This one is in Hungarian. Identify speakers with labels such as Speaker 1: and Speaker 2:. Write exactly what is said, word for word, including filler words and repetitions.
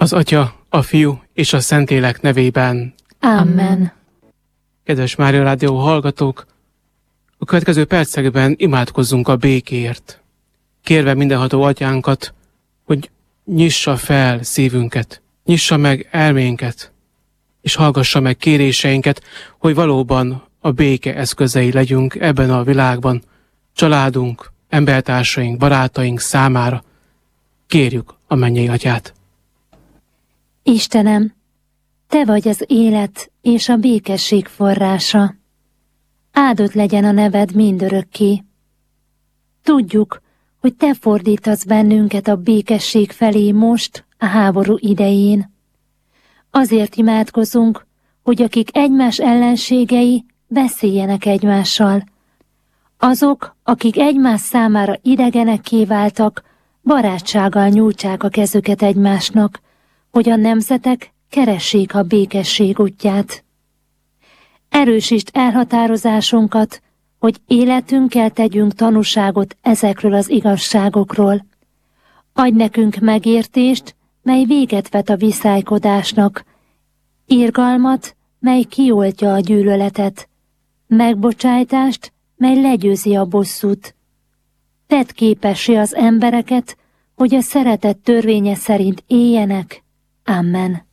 Speaker 1: Az Atya, a Fiú és a Szentlélek nevében.
Speaker 2: Amen.
Speaker 1: Kedves Mária Rádió hallgatók, a következő percekben imádkozzunk a békéért, kérve mindenható Atyánkat, hogy nyissa fel szívünket, nyissa meg elménket, és hallgassa meg kéréseinket, hogy valóban a béke eszközei legyünk ebben a világban, családunk, embertársaink, barátaink számára. Kérjük a mennyei Atyát.
Speaker 2: Istenem, Te vagy az élet és a békesség forrása. Áldott legyen a neved mindörökké. Tudjuk, hogy Te fordítasz bennünket a békesség felé most, a háború idején. Azért imádkozunk, hogy akik egymás ellenségei, beszéljenek egymással. Azok, akik egymás számára idegenekké váltak, barátsággal nyújtsák a kezüket egymásnak, hogy a nemzetek keressék a békesség útját. Erősítsd elhatározásunkat, hogy életünkkel tegyünk tanúságot ezekről az igazságokról. Adj nekünk megértést, mely véget vet a viszálykodásnak, irgalmat, mely kioltja a gyűlöletet, megbocsájtást, mely legyőzi a bosszút. Tedd képessé az embereket, hogy a szeretet törvénye szerint éljenek. Amen.